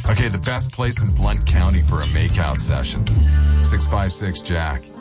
Okay, the best place in Blount County for a makeout session. 656 Jack.